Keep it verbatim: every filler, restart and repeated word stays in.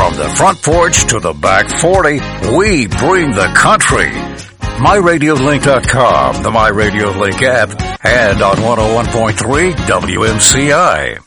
From the front porch to the back forty, we bring the country. my radio link dot com, the MyRadioLink app, and on one oh one point three W M C I.